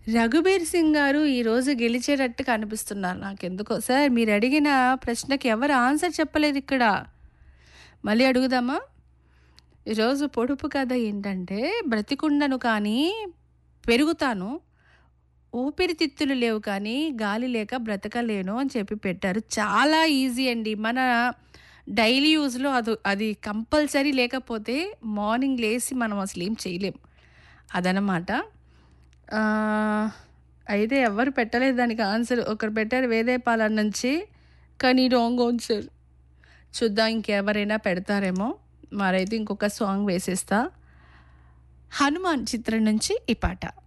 రఘుబీర్ సింగ్ గారు ఈరోజు గెలిచేటట్టు కనిపిస్తున్నారు నాకెందుకో. సార్ మీరడిగిన ప్రశ్నకి ఎవరు ఆన్సర్ చెప్పలేదిక్కడ. మళ్ళీ అడుగుదామా? ఈరోజు పొడుపు కథ ఏంటంటే, బ్రతికుండను కానీ పెరుగుతాను, ఊపిరితిత్తులు లేవు కానీ గాలి లేక బ్రతకలేను అని చెప్పి పెట్టారు. చాలా ఈజీ అండి. మన డైలీ యూజ్‌లో అది కంపల్సరీ లేకపోతే మార్నింగ్ లేసి మనం అసలేం చేయలేం. అదనమాట. ఆహ్, అయితే ఎవ్వరు పెట్టలేదు దానికి ఆన్సర్. ఒకరు పెట్టారు వేదేపాలెం నుంచి. కానీ రాంగ్ ఆన్సర్. చూద్దాం ఇంకెవరైనా పెడతారేమో. మరైతే ఇంకొక సాంగ్ వేసేస్తా. 'హనుమాన్' చిత్రం నుంచి ఈ పాట.